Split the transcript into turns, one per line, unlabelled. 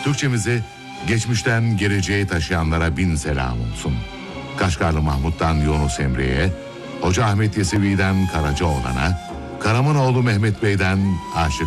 Türkçemizi geçmişten geleceğe taşıyanlara bin selam olsun. Kaşgarlı Mahmut'tan Yunus Emre'ye, Hoca Ahmet Yesevi'den Karacaoğlan'a, Karamanoğlu Mehmet Bey'den Aşık